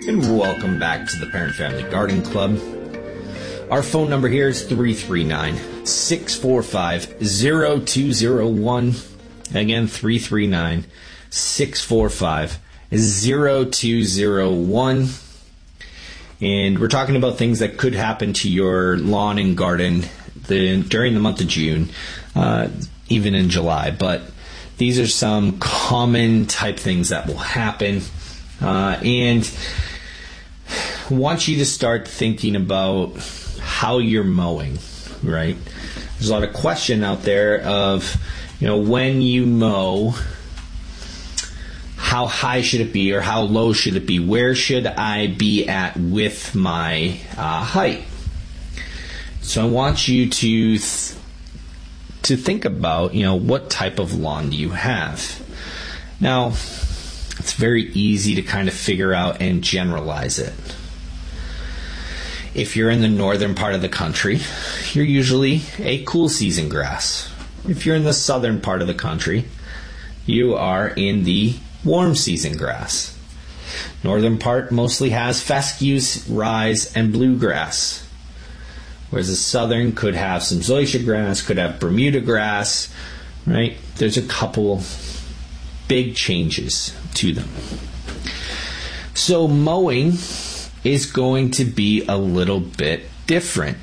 And welcome back to the Parent Family Garden Club. Our phone number here is 339-645-0201. Again, 339-645-0201. And we're talking about things that could happen to your lawn and garden during the month of June, even in July. But these are some common type things that will happen. And want you to start thinking about how you're mowing, right? There's a lot of question out there of, when you mow, how high should it be or how low should it be? Where should I be at with my height? So I want you to think about, what type of lawn do you have? Now, it's very easy to kind of figure out and generalize it. If you're in the northern part of the country, you're usually a cool season grass. If you're in the southern part of the country, you are in the warm season grass. Northern part mostly has fescues, rye, and bluegrass. Whereas the southern could have some zoysia grass, could have Bermuda grass, right? There's a couple big changes to them. So mowing is going to be a little bit different.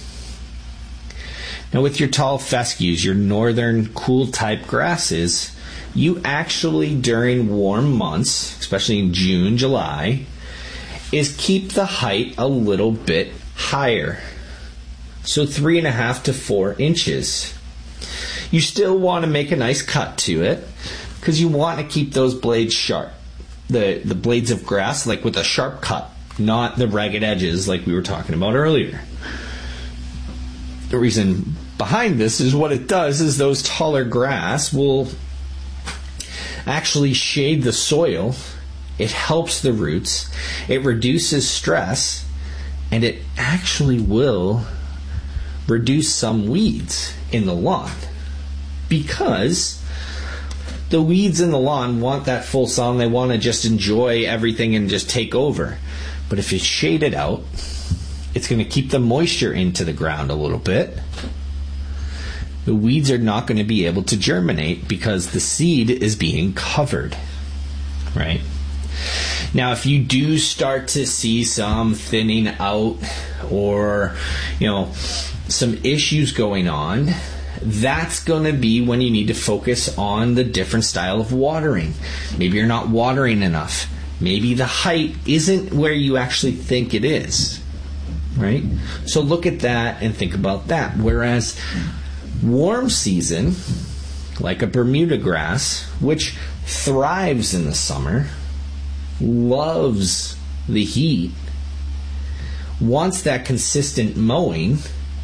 Now with your tall fescues, your northern cool type grasses, you actually during warm months, especially in June, July, is keep the height a little bit higher. So 3.5 to 4 inches. You still want to make a nice cut to it because you want to keep those blades sharp. The blades of grass, like with a sharp cut, not the ragged edges like we were talking about earlier. The reason behind this is what it does is those taller grass will actually shade the soil. It helps the roots. It reduces stress. And it actually will reduce some weeds in the lawn. Because the weeds in the lawn want that full sun. They want to just enjoy everything and just take over. But if it's shaded out, it's going to keep the moisture into the ground a little bit. The weeds are not going to be able to germinate because the seed is being covered, right? Now, if you do start to see some thinning out or, some issues going on, that's going to be when you need to focus on the different style of watering. Maybe you're not watering enough. Maybe the height isn't where you actually think it is, right? So look at that and think about that. Whereas warm season, like a Bermuda grass, which thrives in the summer, loves the heat, wants that consistent mowing,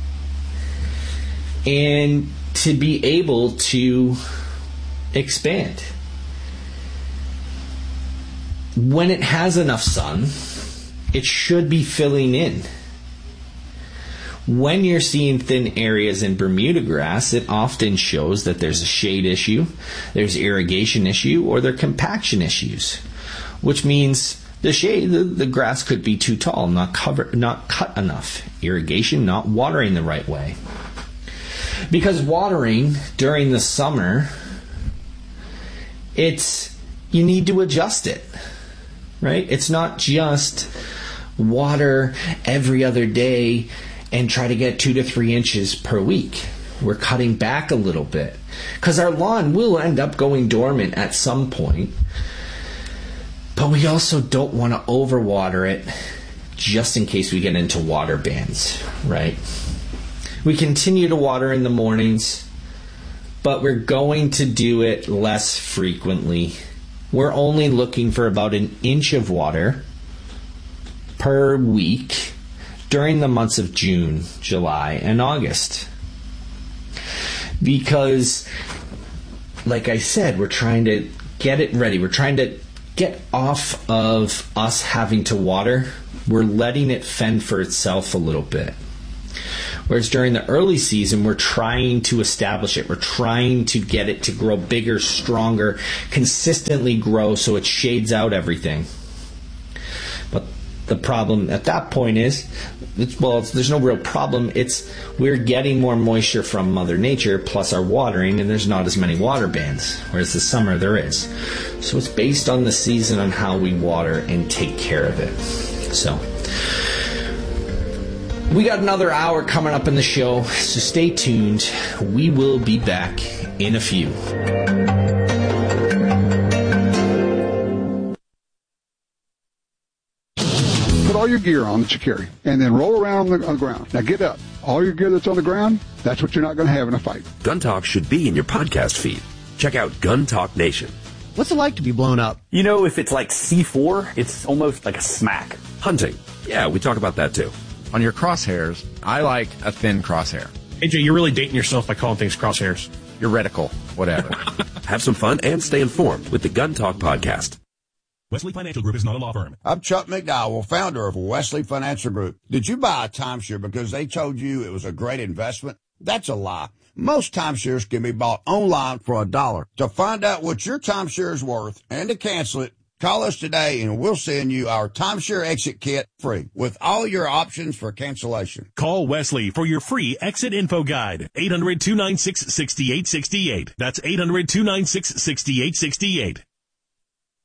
and to be able to expand. When it has enough sun, it should be filling in. When you're seeing thin areas in Bermuda grass, it often shows that there's a shade issue, there's irrigation issue, or there are compaction issues, which means the grass could be too tall, not cut enough, irrigation, not watering the right way. Because watering during the summer, you need to adjust it, right? It's not just water every other day and try to get 2 to 3 inches per week. We're cutting back a little bit because our lawn will end up going dormant at some point. But we also don't want to overwater it just in case we get into water bans, right? We continue to water in the mornings, but we're going to do it less frequently. We're only looking for about 1 inch of water per week during the months of June, July, and August. Because, like I said, we're trying to get it ready. We're trying to get off of us having to water. We're letting it fend for itself a little bit. Whereas during the early season, we're trying to establish it. We're trying to get it to grow bigger, stronger, consistently grow so it shades out everything. But The problem at that point is, there's no real problem. It's we're getting more moisture from Mother Nature plus our watering, and there's not as many water bands, whereas this summer there is. So it's based on the season on how we water and take care of it. So we got another hour coming up in the show, so stay tuned. We will be back in a few. All your gear on that you carry, and then roll around on the ground. Now get up. All your gear that's on the ground, that's what you're not going to have in a fight. Gun Talk should be in your podcast feed. Check out Gun Talk Nation. What's it like to be blown up? You know, if it's like C4, it's almost like a smack. Hunting. Yeah, we talk about that too. On your crosshairs, I like a thin crosshair. AJ, you're really dating yourself by calling things crosshairs. Your reticle, whatever. Have some fun and stay informed with the Gun Talk podcast. Wesley Financial Group is not a law firm. I'm Chuck McDowell, founder of Wesley Financial Group. Did you buy a timeshare because they told you it was a great investment? That's a lie. Most timeshares can be bought online for $1. To find out what your timeshare is worth and to cancel it, call us today and we'll send you our timeshare exit kit free with all your options for cancellation. Call Wesley for your free exit info guide. 800-296-6868. That's 800-296-6868.